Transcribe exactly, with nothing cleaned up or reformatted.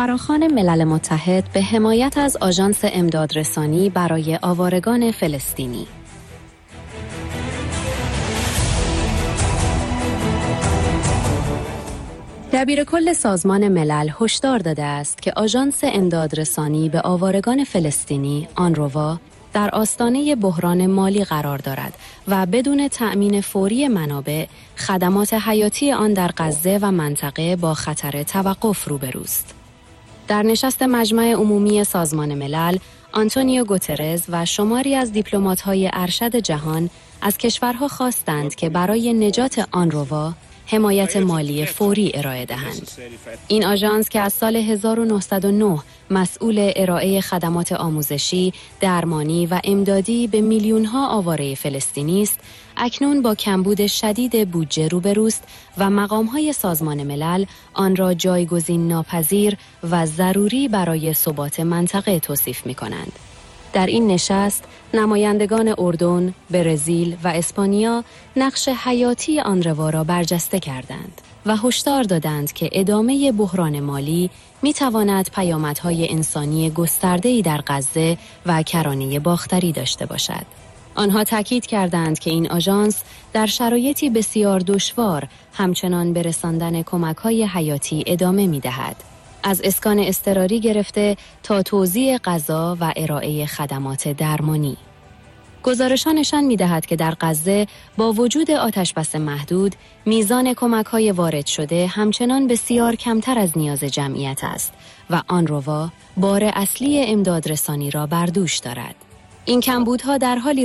فراخوان ملل متحد به حمایت از آژانس امدادرسانی برای آوارگان فلسطینی. دبیرکل سازمان ملل هشدار داده است که آژانس امدادرسانی به آوارگان فلسطینی آنروا در آستانه بحران مالی قرار دارد و بدون تأمین فوری منابع، خدمات حیاتی آن در غزه و منطقه با خطر توقف روبروست. در نشست مجمع عمومی سازمان ملل، آنتونیو گوترز و شماری از دیپلمات‌های ارشد جهان از کشورها خواستند که برای نجات آنروا حمایت مالی فوری ارائه دهند. این آژانس که از سال هزار و نهصد و نه مسئول ارائه خدمات آموزشی، درمانی و امدادی به میلیون‌ها آواره فلسطینی است، اکنون با کمبود شدید بودجه روبروست و مقام‌های سازمان ملل آن را جایگزین ناپذیر و ضروری برای ثبات منطقه توصیف می‌کنند. در این نشست، نمایندگان اردن، برزیل و اسپانیا نقش حیاتی آنروا را برجسته کردند و هشدار دادند که ادامه بحران مالی می‌تواند پیامدهای انسانی گسترده‌ای در غزه و کرانه باختری داشته باشد. آنها تاکید کردند که این آژانس در شرایطی بسیار دشوار همچنان به رساندن کمک‌های حیاتی ادامه می‌دهد. از اسکان اضطراری گرفته تا توزیع غذا و ارائه خدمات درمانی. گزارش‌ها نشان می‌دهد که در غزه با وجود آتشبس محدود، میزان کمک‌های وارد شده همچنان بسیار کمتر از نیاز جمعیت است و آنروا بار اصلی امدادرسانی را بر دوش دارد. این کمبودها در حالی